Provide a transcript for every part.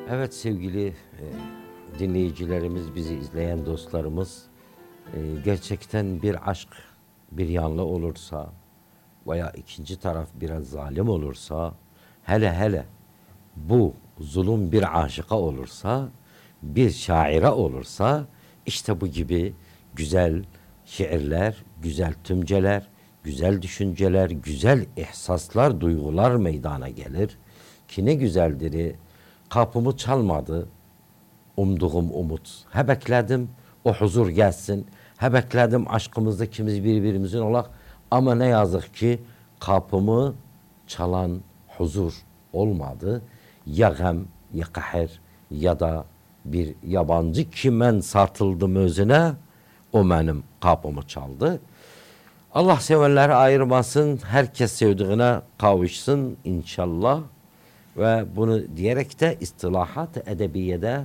Evet sevgili dinleyicilerimiz, bizi izleyen dostlarımız, gerçekten bir aşk bir yanlı olursa veya ikinci taraf biraz zalim olursa, hele bu zulüm bir aşıka olursa, bir şaire olursa, işte bu gibi güzel şiirler, güzel tümceler, güzel düşünceler, güzel ihsaslar, duygular meydana gelir. Ki ne güzeldir, kapımı çalmadı umduğum umut. He bekledim o huzur gelsin. He bekledim aşkımızda ikimiz birbirimizin olak. Ama ne yazık ki kapımı çalan huzur olmadı. Ya gam, ya kahir ya da bir yabancı ki ben sartıldım özüne, o benim kapımı çaldı. Allah sevenleri ayırmasın, herkes sevdiğine kavuşsun inşallah. Ve bunu diyerek de istilahat edebiyede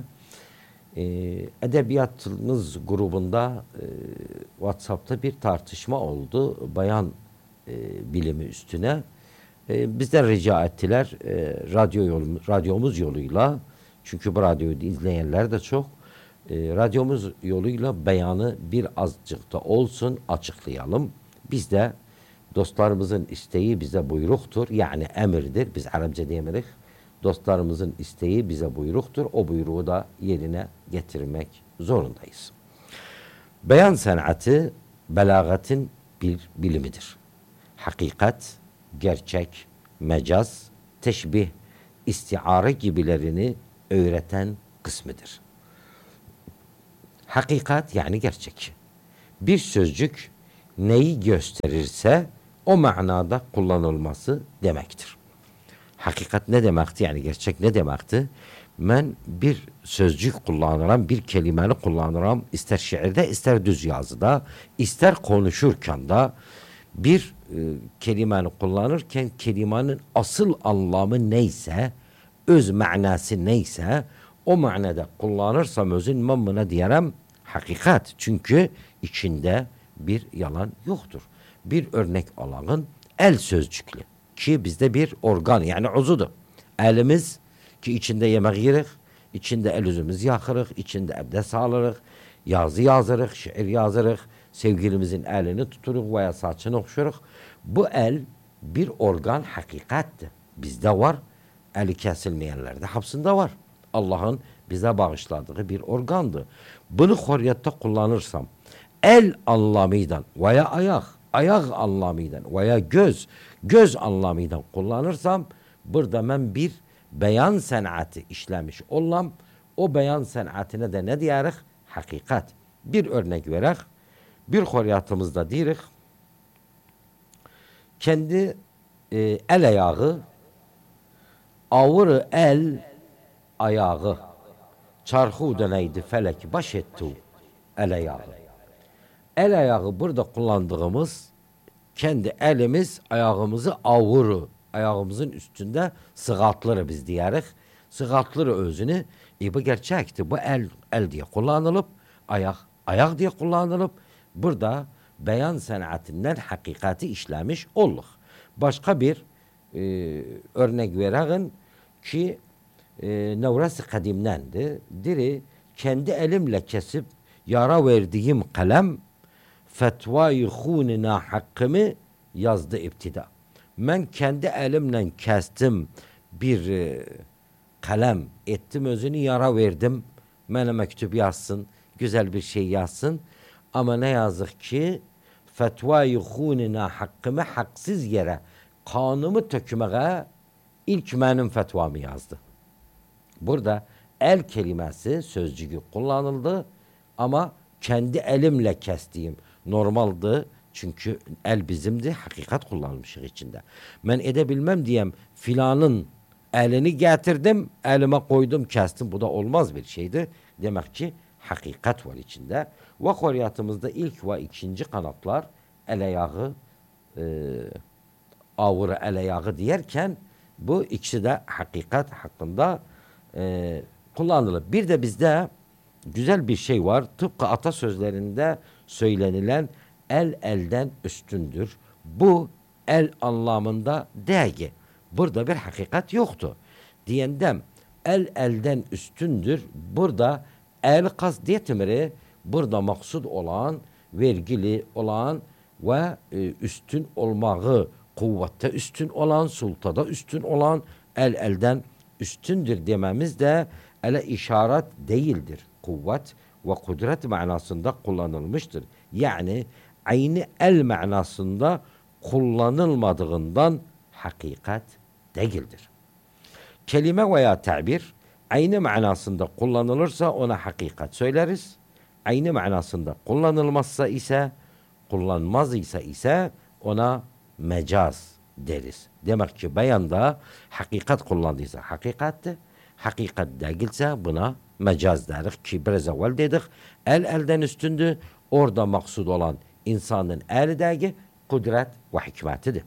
edebiyatımız grubunda WhatsApp'ta bir tartışma oldu. Bayan bilimi üstüne. Bizden rica ettiler radyomuz yoluyla, çünkü bu radyoyu izleyenler de çok, radyomuz yoluyla beyanı bir azıcık da olsun açıklayalım. Biz de dostlarımızın isteği bize buyruktur. Yani emirdir. Biz Arapça diyemeyiz. Dostlarımızın isteği bize buyruktur. O buyruğu da yerine getirmek zorundayız. Beyan sanatı belagatın bir bilimidir. Hakikat, gerçek, mecaz, teşbih, istiare gibilerini öğreten kısmıdır. Hakikat yani gerçek. Bir sözcük neyi gösterirse o manada kullanılması demektir. Hakikat ne demekti, yani gerçek ne demekti? Ben bir sözcük kullanırım, bir kelimeni kullanırım, ister şiirde, ister düz yazıda, ister konuşurken de bir kelimeni kullanırken kelimenin asıl anlamı neyse, öz manası neyse, o manada kullanırsam özün ben buna diyelim hakikat. Çünkü içinde bir yalan yoktur. Bir örnek alalım, el sözcüklü ki bizde bir organ, yani uzudur. Elimiz ki içinde yemek yirik, içinde el yüzümüz yakırık, içinde abdest alırık, yazı yazırık, şiir yazırık, sevgilimizin elini tuturuk veya saçını okşuruk. Bu el bir organ, hakikattir. Bizde var, eli kesilmeyenlerde hapsinde var. Allah'ın bize bağışladığı bir organdı. Bunu hürriyette kullanırsam, el anlamıyla veya ayak anlamıyla veya göz anlamıyla kullanırsam, burada ben bir beyan sanatı işlemiş olam. O beyan sanatine de ne diyerek? Hakikat. Bir örnek verek, bir hürriyatımızda diyerek, kendi el ayağı, ağır el ayağı, çarhu deneydi felek baş etti el ayağı. El ayağı burada kullandığımız, kendi elimiz ayağımızı ağır, ayağımızın üstünde sıgatları biz diyerek, sıgatları özünü, bu gerçekti. Bu el diye kullanılıp, ayak diye kullanılıp, burada beyan sanatından hakikati işlemiş olduk. Başka bir örnek verelim ki Nevrası kadimdendi. Diri kendi elimle kesip yara verdiğim kalem fetvayı hunina hakkımı yazdı iptida. Ben kendi elimle kestim bir kalem, ettim özünü, yara verdim. Bana mektup yazsın, güzel bir şey yazsın. Ama ne yazık ki fetvayı hunina hakkımı haksız yere kanımı tökmeye ilk benim fetvamı yazdı. Burada el kelimesi sözcüğü kullanıldı ama kendi elimle kestiğim normaldi, çünkü el bizimdi, hakikat kullanmışız içinde. Ben edebilmem diyem filanın elini getirdim, elime koydum, kestim, bu da olmaz bir şeydi. Demek ki hakikat var içinde. Ve hürriyatımızda ilk ve ikinci kanatlar el ayağı, ağır el ayağı diyerken bu ikisi de hakikat hakkında kullanılır. Bir de bizde güzel bir şey var. Tıpkı atasözlerinde söylenilen el elden üstündür. Bu el anlamında değil. Burada bir hakikat yoktu. Diyendem el elden üstündür. Burada el kastetmiri, burada maksud olan, vergili olan ve üstün olmağı, kuvvette üstün olan, sultada üstün olan el elden üstündür dememiz de ele işaret değildir. Kuvvet ve kudret manasında kullanılmıştır. Yani aynı el manasında kullanılmadığından hakikat değildir. Kelime veya tabir aynı manasında kullanılırsa ona hakikat söyleriz. Aynı manasında kullanılmazsa ise, kullanmaz ise ona mecaz deriz. Demek ki beyanda hakikat kullandıysa hakikattır. Hakikat değilse buna mecaz deriz ki biraz evvel dedik. El elden üstündü. Orada maksud olan insanın elindeki kudret ve hikmetidir.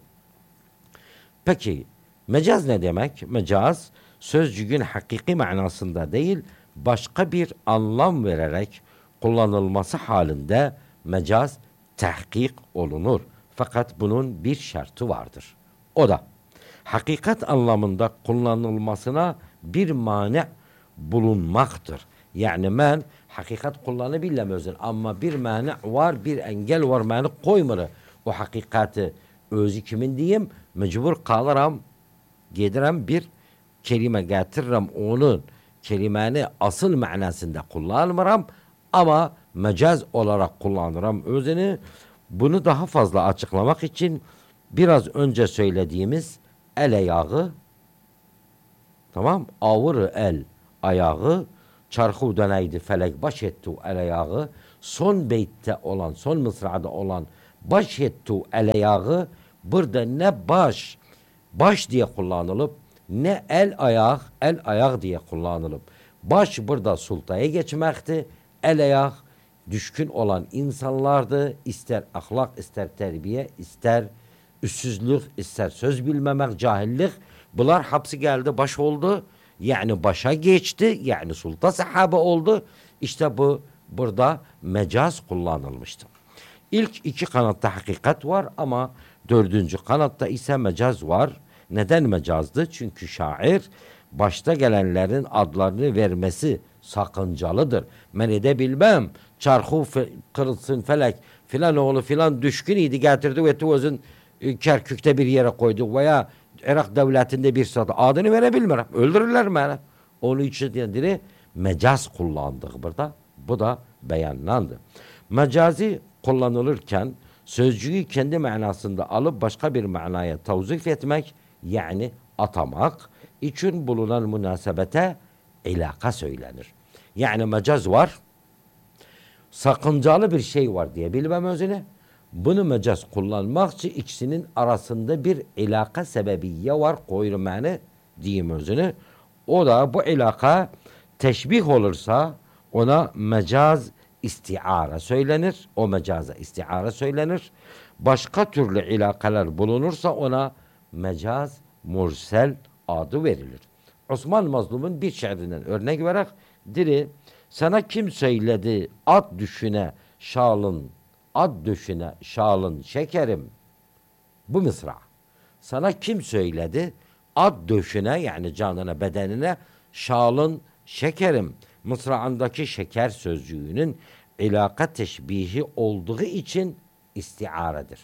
Peki mecaz ne demek? Mecaz sözcüğün hakiki manasında değil, başka bir anlam vererek kullanılması halinde mecaz tahkik olunur. Fakat bunun bir şartı vardır. O da hakikat anlamında kullanılmasına bir mani bulunmaktır. Yani ben hakikat kullanabilirim özün ama bir mani var, bir engel var, mani koymuru. O hakikati özü kimin diyeyim, mecbur kalırım, gelirim bir kelime getiririm, onun kelimeni asıl manasında kullanmıram ama mecaz olarak kullanırım özünü. Bunu daha fazla açıklamak için biraz önce söylediğimiz el ayağı, tamam, ağır el ayağı, çarkı döneydi felek baş etti el ayağı, son beytte olan, son mısrada olan baş etti el ayağı, burada ne baş diye kullanılıp, ne el ayak diye kullanılıp, baş burada sultaya geçmekti, el ayak düşkün olan insanlardı, ister ahlak, ister terbiye, ister üssüzlük, ister söz bilmemek, cahillik, bunlar hapsi geldi, baş oldu, yani başa geçti, yani sulta sahabe oldu. İşte bu burada mecaz kullanılmıştı. İlk iki kanatta hakikat var ama dördüncü kanatta ise mecaz var. Neden mecazdı? Çünkü şair başta gelenlerin adlarını vermesi sakıncalıdır. Ben edebilmem. Çarhu kırılsın felek filan oğlu filan düşkün idi, getirdi ve özün Kerkük'te bir yere koydu veya Irak devletinde bir saat adını verebilmem. Öldürürler beni. Onun için dedi mecaz kullandık burada. Bu da beyanlandı. Mecazi kullanılırken sözcüğü kendi manasında alıp başka bir manaya tavzif etmek, yani atamak için bulunan münasebete ilaka söylenir. Yani mecaz var, sakıncalı bir şey var diye bilmem özüne. Bunu mecaz kullanmak için ikisinin arasında bir ilaka sebebiye var, koyulmanı diyeyim özüne. O da bu ilaka teşbih olursa ona mecaz istiara söylenir. O mecaza istiara söylenir. Başka türlü ilakalar bulunursa ona mecaz mursel adı verilir. Osman Mazlum'un bir şiirinden örnek vererek diri, sana kim söyledi at düşüne şalın, at düşüne şalın şekerim. Bu mısra. Sana kim söyledi at döşüne, yani canına bedenine şalın şekerim. Mısraandaki şeker sözcüğünün ilaka teşbihi olduğu için istiaredir.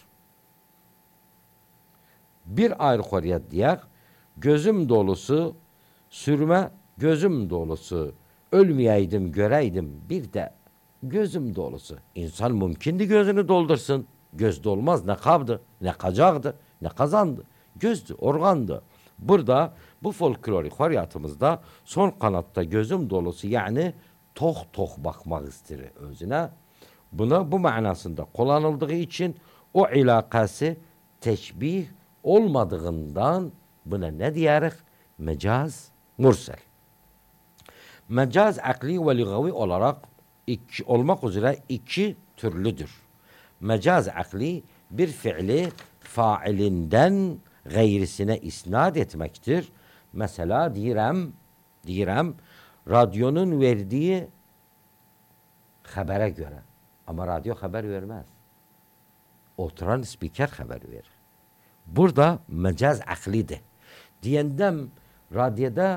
Bir ayrı koruyat diye gözüm dolusu sürme, gözüm dolusu ölmeyeydim göreydim bir de gözüm dolusu. İnsan mümkündü gözünü doldursun. Göz dolmaz, ne kabdı, ne kacaktı, ne kazandı. Gözdü, organdı. Burada bu folklorik hayatımızda son kanatta gözüm dolusu, yani tok bakmak ister özüne. Buna bu manasında kullanıldığı için o ilakası teşbih olmadığından buna ne diyerek? Mecaz mursel. Mecaz akli ve lugavi olarak olmak üzere iki türlüdür. Mecaz akli bir fiili failinden gayrisine isnat etmektir. Mesela direm radyonun verdiği habere göre. Ama radyo haber vermez. Oturan spiker haber verir. Burada mecaz aklidir. Diyendem radyoda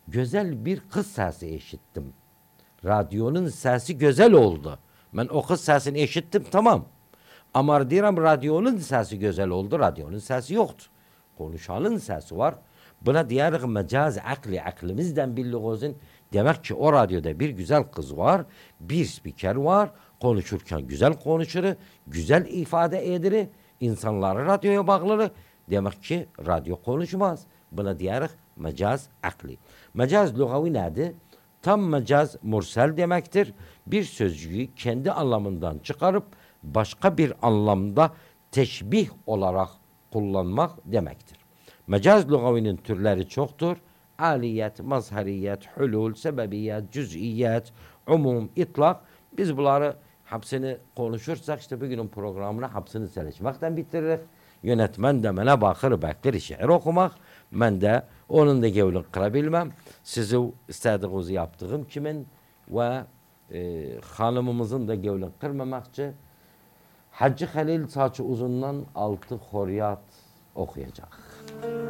Güzel bir kız sesi eşittim. Radyonun sesi güzel oldu. Ben o kız sesini eşittim, tamam. Ama diyorum radyonun sesi güzel oldu. Radyonun sesi yoktu. Konuşanın sesi var. Buna diyerek mecaz akli, aklımızdan birlik olsun. Demek ki o radyoda bir güzel kız var. Bir spiker var. Konuşurken güzel konuşur. Güzel ifade eder. İnsanları radyoya bağlar. Demek ki radyo konuşmaz. Buna diyerek mecaz akli. Mecaz lugavi nedir? Tam mecaz mursel demektir. Bir sözcüğü kendi anlamından çıkarıp başka bir anlamda teşbih olarak kullanmak demektir. Mecaz lugavinin türleri çoktur. Aliyet, mazhariyet, hulul, sebebiyet, cüz'iyet, umum, itlak. Biz bunları hepsini konuşursak işte bugünün programına hepsini seçmekten bitiririz. Yönetmen de bana bakır bekler şiir okumak. Ben de onun da gevlin kırabilmem. Sizi istediğinizi yaptığım kimin ve hanımımızın da gevlin kırmamakçı. Hacı Halil saçı uzundan altı horyat okuyacak.